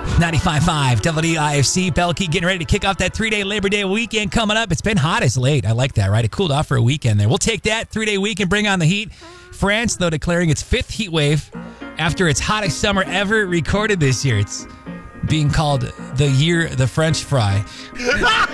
95.5 WIFC. Belkey getting ready to kick off that 3-day Labor Day weekend coming up. It's been hot as late. I like that, right? It cooled off for a weekend there. We'll take that 3-day weekend, bring on the heat. France, though, declaring its 5th heat wave after its hottest summer ever recorded this year. It's being called the year the French fry.